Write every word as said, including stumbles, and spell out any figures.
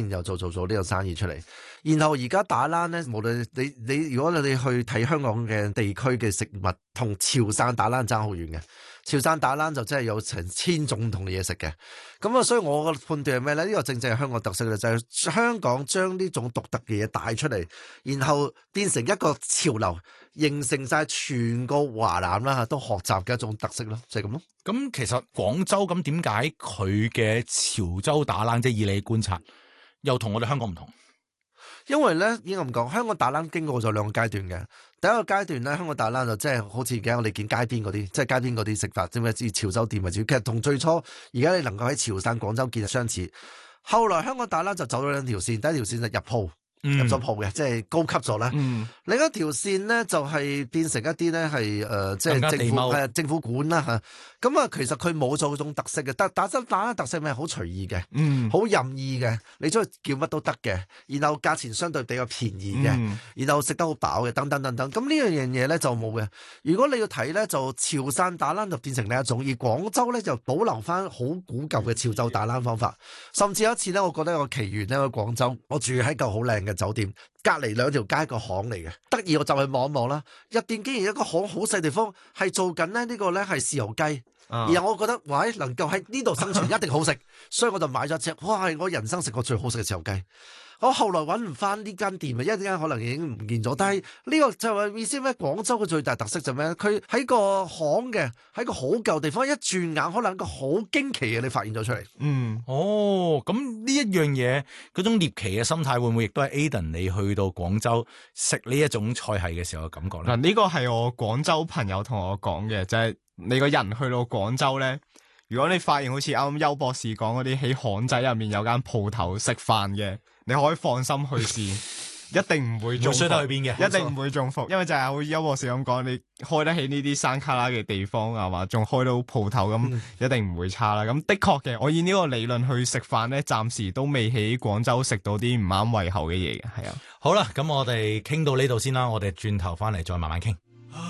先，又做做做呢個生意出嚟。然後而家打冷咧，無論你你如果你去睇香港嘅地區嘅食物，同潮汕打冷爭好遠嘅。潮汕打冷就真係有成千種唔同嘅嘢食嘅。咁啊，所以我嘅判斷係咩咧？呢、這個正正係香港特色嘅，就係、是、香港將呢種獨特嘅嘢帶出嚟，然後變成一個潮流，形成晒全個華南啦都學習嘅一種特色咯，就係咁咯。 咁其實廣州咁點解佢嘅潮州打冷，即係以你觀察，又同我哋香港唔同？ 因為咧，應該咁講，香港打冷經過咗兩個階段嘅。第一個階段咧，香港打冷就即係好似而家我哋見街邊嗰啲，即係街邊嗰啲食法，即係潮州店為主。其實同最初而家你能夠喺潮汕、廣州見得相似。後來香港打冷就走咗兩條線，第一條線就入鋪。入咗鋪嘅，即係高級咗啦。嗯、另一條線咧就係、是、變成一啲咧係誒，即係政府係政府管啦吓。咁啊，其實佢冇咗嗰種特色嘅，但打真打咧特色咩？好隨意嘅，好、嗯、任意嘅，你中意叫乜都得嘅。然後價錢相對比較便宜嘅，嗯、然後食得好飽嘅，等等等等。咁呢樣樣嘢咧就冇嘅。如果你要睇咧，就潮汕打冷就變成另一種，而廣州咧就保留翻好古舊嘅潮州打冷方法。甚至有一次咧，我覺得有個奇緣咧，喺廣州，我住喺嚿好靚嘅酒店，隔籬兩條街個巷嚟嘅，得意我就去望一望啦。入邊竟然一個巷好細地方，係做緊咧呢個咧係豉油雞，啊、然後我覺得喂，能夠喺呢度生存一定好食，所以我就買咗一隻，哇！係我人生食過最好食嘅豉油雞。我後來揾唔翻呢間店啊，因為呢間可能已經唔見咗。但係呢個就係意思咩？廣州嘅最大特色就咩？佢喺個巷嘅，喺個好舊地方，一轉眼可能一個好驚奇嘅，你發現咗出嚟。 嗯，哦，咁呢一樣嘢，嗰種獵奇嘅心態，會唔會亦都係 Aden 你去到廣州食呢一種菜系嘅時候嘅感覺咧？ 嗱，呢個係我廣州朋友同我講嘅，就係、是、你個人去到廣州咧，如果你發現好似啱啱邱博士講嗰啲喺巷仔入面有間鋪頭食飯嘅。你可以放心去試，一定唔會中伏。 衰得去邊嘅？ 一定唔會中伏，因為就係好似邱博士咁講，你開得起呢啲山卡拉嘅地方啊嘛，仲開到鋪頭咁，嗯、一定唔會差啦。咁的確嘅，我以呢個理論去食飯咧，暫時都未喺廣州食到啲唔啱胃口嘅嘢嘅，係啊。 好啦，咁我哋傾到呢度先啦，我哋轉頭翻嚟再慢慢傾。